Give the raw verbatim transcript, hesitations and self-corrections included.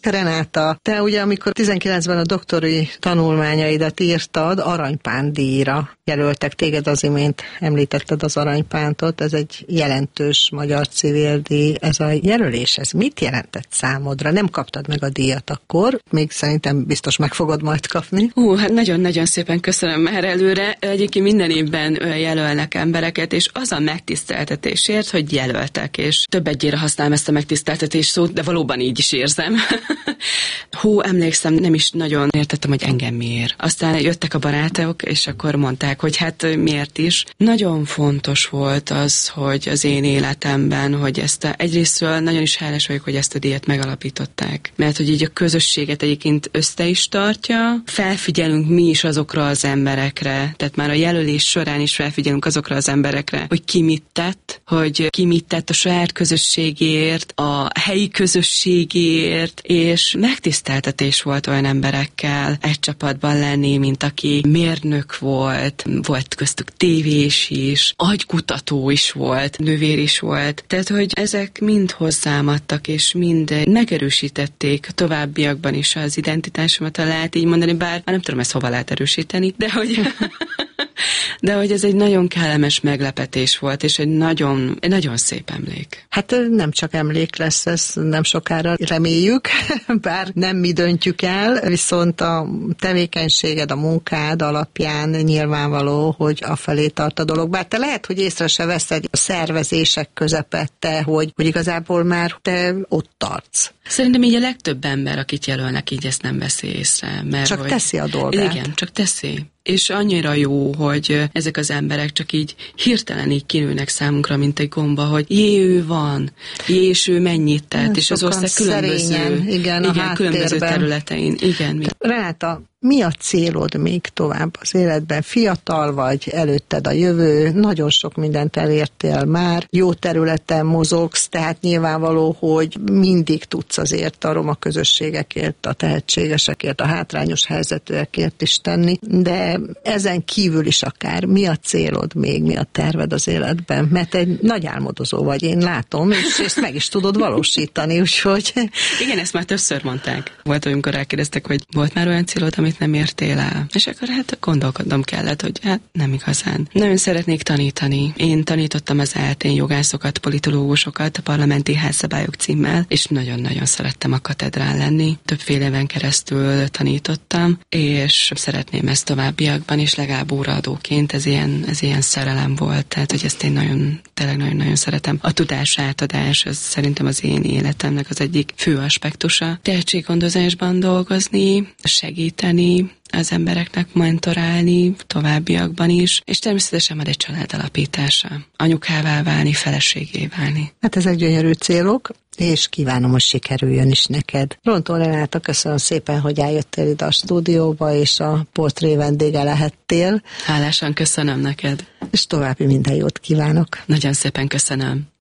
Renáta, te ugye amikor tizenkilencben a doktori tanulmányaidat írtad, aranypándíjra jelöltek téged, az imént említetted az aranypántot, ez egy jelentős magyar civildíj. Ez a jelölés, ez mit jelentett számodra? Nem kaptad meg a díjat akkor, még szerintem biztos meg fogod majd kapni. Hú, hát nagyon-nagyon szépen köszönöm már előre. Egyébként minden évben jelölnek embereket, és az a megtiszteltetésért, hogy jelöltek, és több egyére használom ezt a megtiszteltetés szót, de valóban így is érzem. Hú, emlékszem, nem is nagyon értettem, hogy engem miért. Aztán jöttek a barátok, és akkor mondták, hogy hát miért is. Nagyon fontos volt az, hogy az én életemben, hogy ezt a, egyrésztről nagyon is hálás vagyok, hogy ezt a díjat megalapították. Mert hogy így a közösséget egyébként össze is tartja, felfigyelünk mi is azokra az emberekre, tehát már a jelölés során is felfigyelünk azokra az emberekre, hogy ki mit tett, hogy ki mit tett a saját közösségért, a helyi közösségért, és megtiszteltetés volt olyan emberekkel egy csapatban lenni, mint aki mérnök volt, volt köztük tévés is, agykutató is volt, nővér is volt. Tehát, hogy ezek mind hozzám adtak, és mind megerősítették továbbiakban is az identitásomat, ha lehet így mondani, bár már nem tudom ezt hova lehet erősíteni, de hogy... De hogy ez egy nagyon kellemes meglepetés volt, és egy nagyon, egy nagyon szép emlék. Hát nem csak emlék lesz, ez nem sokára reméljük, bár nem mi döntjük el, viszont a tevékenységed, a munkád alapján nyilvánvaló, hogy afelé tart a dolog. Bár te lehet, hogy észre se veszed a szervezések közepette, hogy, hogy igazából már te ott tartsz. Szerintem így a legtöbb ember, akit jelölnek, így ezt nem veszi észre. Mert csak hogy... teszi a dolgát. Igen, csak teszi. És annyira jó, hogy ezek az emberek csak így hirtelen így kinőnek számunkra, mint egy gomba, hogy jé, ő van, jé, és ő mennyit tett, és az ország különböző, szerényen, igen, igen, különböző területein. Igen, mi? Renáta, mi a célod még tovább az életben? Fiatal vagy, előtted a jövő, nagyon sok mindent elértél már, jó területen mozogsz, tehát nyilvánvaló, hogy mindig tudsz azért a roma közösségekért, a tehetségesekért, a hátrányos helyzetűekért is tenni, de ezen kívül is akár mi a célod még, mi a terved az életben? Mert egy nagy álmodozó vagy, én látom, és ezt meg is tudod valósítani, úgyhogy... Igen, ezt már többször mondták. Volt, amikor rákérdeztek, hogy volt már olyan célod, amit nem értél el. És akkor hát gondolkodnom kellett, hogy hát nem igazán. Nagyon szeretnék tanítani. Én tanítottam az é el té-n jogászokat, politológusokat a Parlamenti Házszabályok címmel, és nagyon-nagyon szerettem a katedrán lenni. Többféle éven keresztül tanítottam, és szeretném ezt továbbiakban is, legalább óraadóként, ez ilyen, ez ilyen szerelem volt. Tehát, hogy ezt én nagyon, tényleg nagyon-nagyon szeretem. A tudás átadás, ez szerintem az én életemnek az egyik fő aspektusa. Tehetséggondozásban dolgozni, segíteni, az embereknek mentorálni, továbbiakban is, és természetesen már egy család alapítása. Anyukává válni, feleségé válni. Hát ezek gyönyörű célok, és kívánom, hogy sikerüljön is neked. Rontó Renáta, köszönöm szépen, hogy eljöttél ide a stúdióba, és a portré vendége lehettél. Hálásan köszönöm neked. És további minden jót kívánok. Nagyon szépen köszönöm.